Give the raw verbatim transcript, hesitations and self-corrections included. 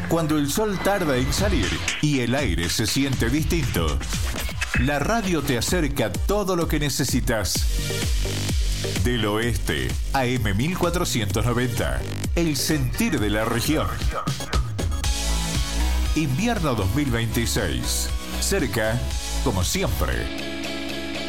Cuando el sol tarda en salir y el aire se siente distinto, la radio te acerca todo lo que necesitas. Del Oeste, A M mil cuatrocientos noventa. El sentir de la región. Invierno dos mil veintiséis. Cerca, como siempre.